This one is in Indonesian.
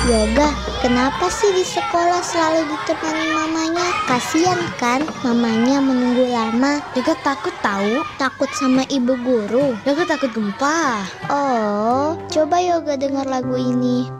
Yoga, kenapa sih di sekolah selalu ditemani mamanya? Kasian kan mamanya menunggu lama. Yoga takut tahu. Takut sama ibu guru. Yoga takut gempa. Oh, coba Yoga dengar lagu ini.